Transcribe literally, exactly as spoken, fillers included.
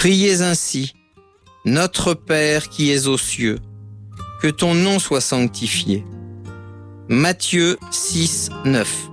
Priez ainsi. Notre Père qui es aux cieux, que ton nom soit sanctifié. Matthieu six, neuf.